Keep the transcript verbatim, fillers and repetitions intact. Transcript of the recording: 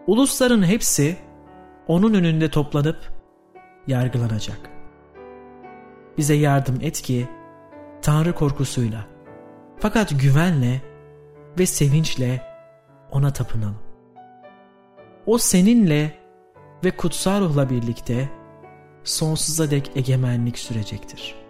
Ulusların hepsi onun önünde toplanıp yargılanacak. Bize yardım et ki Tanrı korkusuyla, fakat güvenle ve sevinçle ona tapınalım. O seninle ve kutsal ruhla birlikte sonsuza dek egemenlik sürecektir.